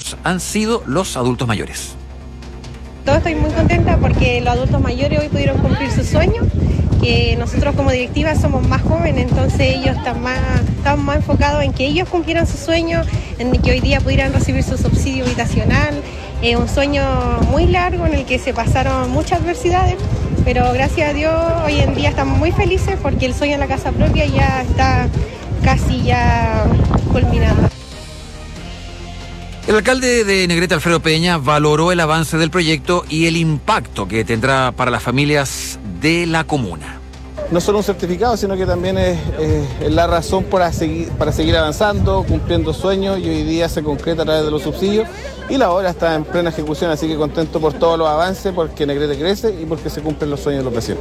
han sido los adultos mayores. Estoy muy contenta porque los adultos mayores hoy pudieron cumplir su sueño, que nosotros como directiva somos más jóvenes, entonces ellos están más enfocados en que ellos cumplieran su sueño, en que hoy día pudieran recibir su subsidio habitacional. Un sueño muy largo en el que se pasaron muchas adversidades, pero gracias a Dios hoy en día estamos muy felices porque el sueño de la casa propia ya está casi ya culminado. El alcalde de Negrete, Alfredo Peña, valoró el avance del proyecto y el impacto que tendrá para las familias de la comuna. No solo un certificado, sino que también es la razón para seguir avanzando, cumpliendo sueños, y hoy día se concreta a través de los subsidios y la obra está en plena ejecución, así que contento por todos los avances, porque Negrete crece y porque se cumplen los sueños de los vecinos.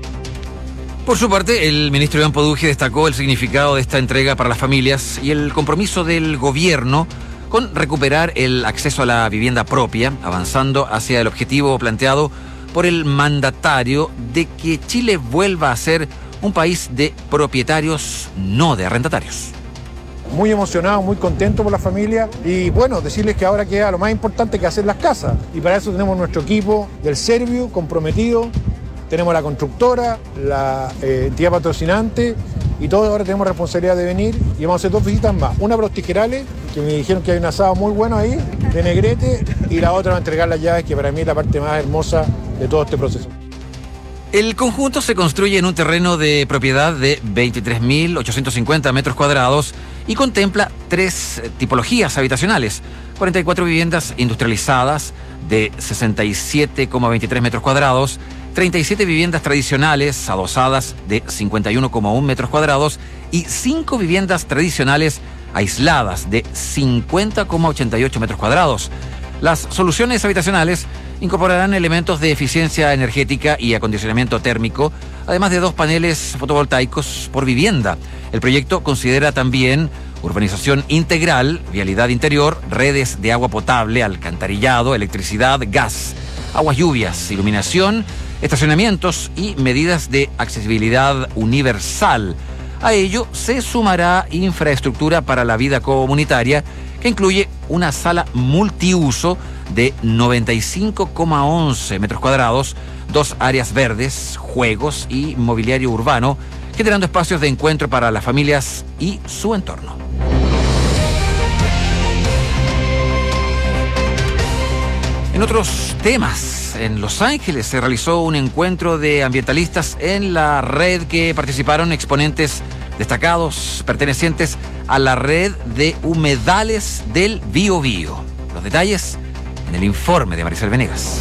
Por su parte, el ministro Iván Poduje destacó el significado de esta entrega para las familias y el compromiso del gobierno con recuperar el acceso a la vivienda propia, avanzando hacia el objetivo planteado por el mandatario de que Chile vuelva a ser un país de propietarios, no de arrendatarios. Muy emocionado, muy contento por la familia y bueno, decirles que ahora queda lo más importante que hacer las casas y para eso tenemos nuestro equipo del Serviu comprometido, tenemos la constructora, la entidad patrocinante y todos ahora tenemos responsabilidad de venir y vamos a hacer 2 visitas más, una para los tijerales, que me dijeron que hay un asado muy bueno ahí, de Negrete, y la otra va a entregar las llaves, que para mí es la parte más hermosa de todo este proceso. El conjunto se construye en un terreno de propiedad de 23.850 metros cuadrados y contempla 3 tipologías habitacionales, 44 viviendas industrializadas de 67,23 metros cuadrados, 37 viviendas tradicionales adosadas de 51,1 metros cuadrados y 5 viviendas tradicionales aisladas de 50,88 metros cuadrados. Las soluciones habitacionales incorporarán elementos de eficiencia energética y acondicionamiento térmico, además de 2 paneles fotovoltaicos por vivienda. El proyecto considera también urbanización integral, vialidad interior, redes de agua potable, alcantarillado, electricidad, gas, aguas lluvias, iluminación, estacionamientos y medidas de accesibilidad universal. A ello se sumará infraestructura para la vida comunitaria, que incluye una sala multiuso de 95,11 metros cuadrados, 2 áreas verdes, juegos y mobiliario urbano, generando espacios de encuentro para las familias y su entorno. En otros temas, en Los Ángeles se realizó un encuentro de ambientalistas en la red que participaron exponentes destacados pertenecientes a la red de humedales del Biobío. Los detalles en el informe de Maricel Venegas.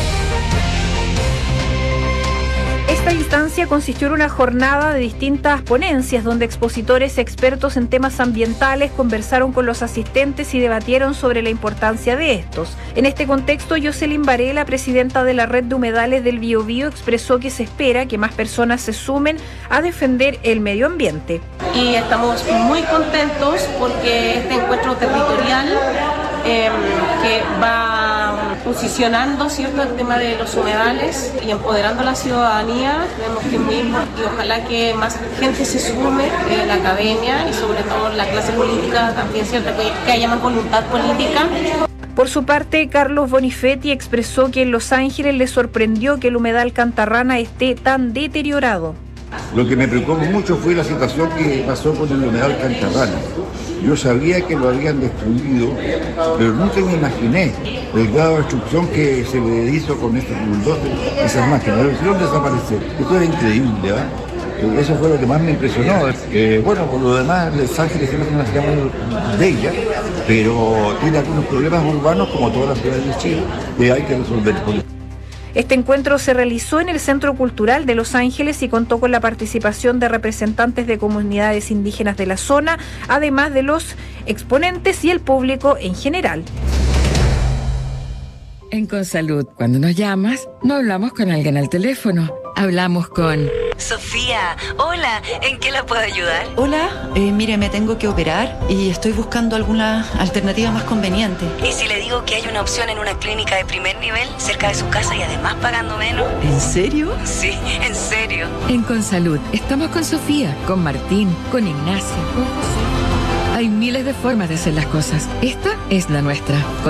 Esta instancia consistió en una jornada de distintas ponencias donde expositores expertos en temas ambientales conversaron con los asistentes y debatieron sobre la importancia de estos. En este contexto, Jocelyn Varela, presidenta de la red de humedales del Biobío, expresó que se espera que más personas se sumen a defender el medio ambiente. Y estamos muy contentos porque este encuentro territorial que va posicionando, ¿cierto?, el tema de los humedales y empoderando a la ciudadanía, creemos que es muy importante y ojalá que más gente se sume, la academia y sobre todo la clase política también, ¿cierto?, que haya más voluntad política. Por su parte, Carlos Bonifetti expresó que en Los Ángeles le sorprendió que el humedal Cantarrana esté tan deteriorado. Lo que me preocupó mucho fue la situación que pasó con el humedal Cantarrana. Yo sabía que lo habían destruido, pero nunca me imaginé el grado de destrucción que se le hizo con estos bulldozers, esas máquinas. Lo hicieron desaparecer. Esto era increíble, ¿verdad? Eso fue lo que más me impresionó. Bueno, por lo demás, Los Ángeles es una ciudad muy bella, pero tiene algunos problemas urbanos, como todas las ciudades de Chile, que hay que resolver. Este encuentro se realizó en el Centro Cultural de Los Ángeles y contó con la participación de representantes de comunidades indígenas de la zona, además de los exponentes y el público en general. En Consalud, cuando nos llamas, no hablamos con alguien al teléfono, hablamos con... Sofía, hola, ¿en qué la puedo ayudar? Hola, mire, me tengo que operar y estoy buscando alguna alternativa más conveniente. ¿Y si le digo que hay una opción en una clínica de primer nivel, cerca de su casa y además pagando menos? ¿En serio? Sí, en serio. En Consalud, estamos con Sofía, con Martín, con Ignacio, con José. Hay miles de formas de hacer las cosas. Esta es la nuestra.